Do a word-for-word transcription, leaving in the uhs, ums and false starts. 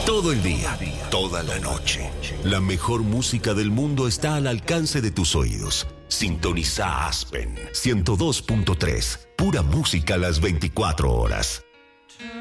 Todo el día, toda la noche. La mejor música del mundo está al alcance de tus oídos. Sintoniza Aspen ciento dos punto tres. Pura música a las veinticuatro horas.